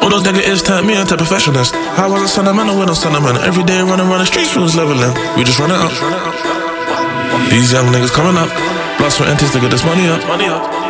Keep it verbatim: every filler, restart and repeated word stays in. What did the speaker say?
those niggas is turned me into perfectionist. I was a sentimental with no sentiment. Every day running around the streets, we was leveling. We just running up. These young niggas coming up. Blood, sweat, and tears to get this money up.